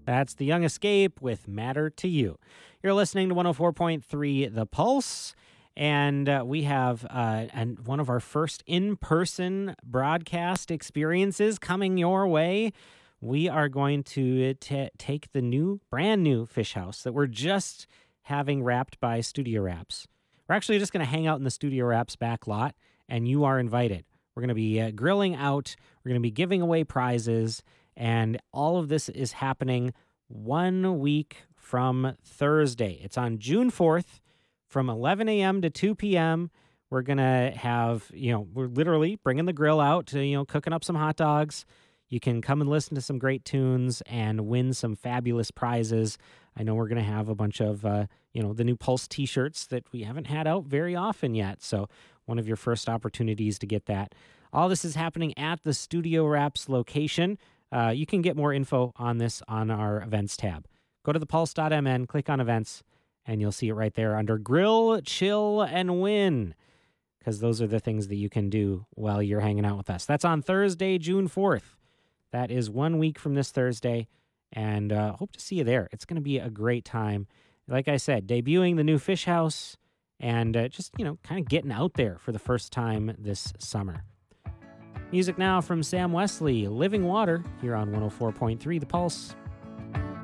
That's The Young Escape with Matter to You. You're listening to 104.3 The Pulse, and we have one of our first in person broadcast experiences coming your way. We are going to take the brand new fish house that we're just having wrapped by Studio Wraps. We're actually just going to hang out in the Studio Wraps back lot, and you are invited. We're going to be grilling out, we're going to be giving away prizes. And all of this is happening 1 week from Thursday. It's on June 4th from 11 a.m. to 2 p.m. We're going to have, we're literally bringing the grill out to, cooking up some hot dogs. You can come and listen to some great tunes and win some fabulous prizes. I know we're going to have a bunch of, the new Pulse t-shirts that we haven't had out very often yet. So one of your first opportunities to get that. All this is happening at the Studio Wraps location. You can get more info on this on our events tab. Go to thepulse.mn, click on events, and you'll see it right there under Grill, Chill, and Win, because those are the things that you can do while you're hanging out with us. That's on Thursday, June 4th. That is 1 week from this Thursday, and hope to see you there. It's going to be a great time. Like I said, debuting the new Fish House and just, kind of getting out there for the first time this summer. Music now from Sam Wesley, Living Water, here on 104.3 The Pulse.